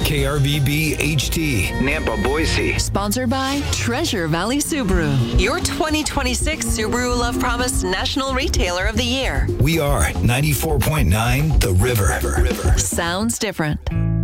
KRVB HT, Nampa, Boise. Sponsored by Treasure Valley Subaru, your 2026 Subaru Love Promise National Retailer of the Year. We are 94.9 The River. Sounds different.